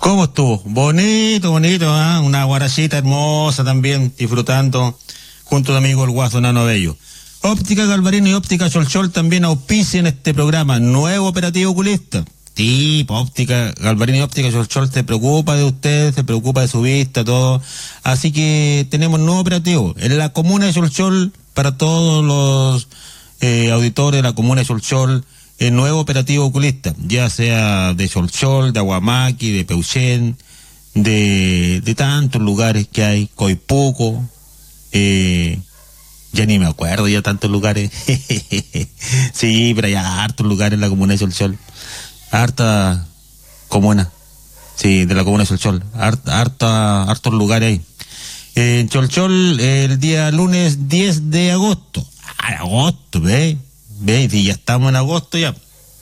¿Cómo estuvo? Bonito, bonito, ¿eh? Una guarachita hermosa también, disfrutando junto a amigo el Guaso Nano Bello. Óptica Galvarino y Óptica Cholchol también auspician este programa, nuevo operativo oculista. Sí, Óptica Galvarino y Óptica Cholchol se preocupa de usted, se preocupa de su vista, todo. Así que tenemos nuevo operativo en la comuna de Cholchol para todos los auditores de la comuna de Cholchol. El nuevo operativo oculista, ya sea de Cholchol, de Aguamaqui, de Peuchén, de tantos lugares que hay, Coipuco, ya ni me acuerdo ya tantos lugares. Sí, pero hay hartos lugares en la comuna de Cholchol, harta comuna, sí, de la comuna de Cholchol, hartos lugares ahí. En Cholchol el día lunes 10 de agosto, agosto, ¿ve? Y ya estamos en agosto ya.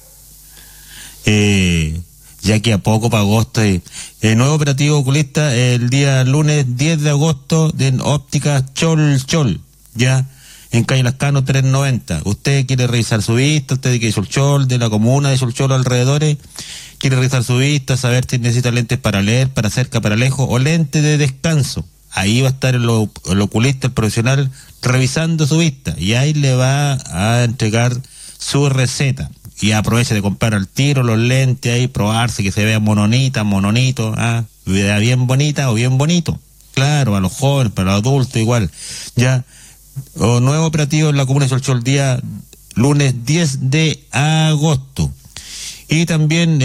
Ya que a poco para agosto. El nuevo operativo oculista el día lunes 10 de agosto de Óptica Cholchol, ya en calle Lascano 390. Usted quiere revisar su vista, usted que es Cholchol, de la comuna de Cholchol alrededores, quiere revisar su vista, saber si necesita lentes para leer, para cerca, para lejos o lentes de descanso. Ahí va a estar el oculista, el profesional, revisando su vista y ahí le va a entregar su receta. Y aproveche de comprar al tiro los lentes ahí, probarse que se vea mononito, vea bien bonita o bien bonito. Claro, a los jóvenes, para los adultos igual. Ya, nuevo operativo en la comuna de Cholchol, día lunes 10 de agosto. Y también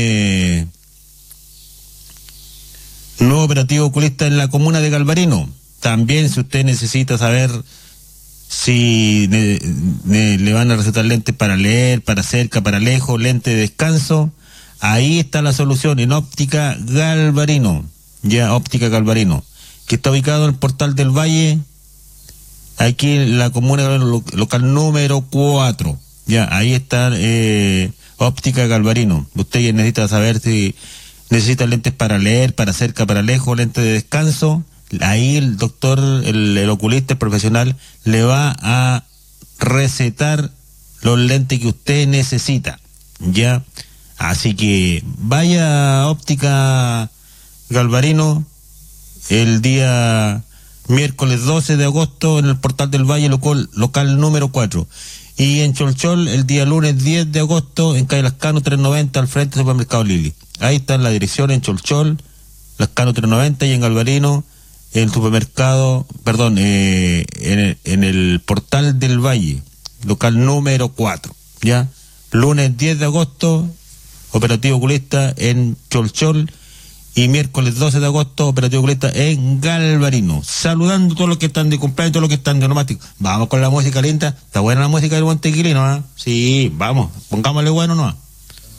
nuevo operativo oculista en la comuna de Galvarino. También, si usted necesita saber si le van a recetar lentes para leer, para cerca, para lejos, lentes de descanso, ahí está la solución en Óptica Galvarino. Ya, Óptica Galvarino, que está ubicado en el Portal del Valle, aquí en la comuna local número 4. Ya, ahí está Óptica Galvarino. Usted necesita saber si necesita lentes para leer, para cerca, para lejos, lentes de descanso. Ahí el doctor, el oculista, el profesional, le va a recetar los lentes que usted necesita. Ya, así que vaya a Óptica Galvarino el día miércoles 12 de agosto en el Portal del Valle, local número 4. Y en Cholchol el día lunes 10 de agosto en calle Lascano 390 al frente del supermercado Lili. Ahí está la dirección en Cholchol, Lascano 390, y en Galvarino el supermercado, en el Portal del Valle, local número 4. Ya, lunes 10 de agosto, operativo oculista en Cholchol, y miércoles 12 de agosto, operativo oculista en Galvarino. Saludando a todos los que están de cumpleaños, todos los que están de onomástico. Vamos con la música linda. Está buena la música del Montequilino, ¿eh? Sí, vamos, pongámosle bueno, ¿no?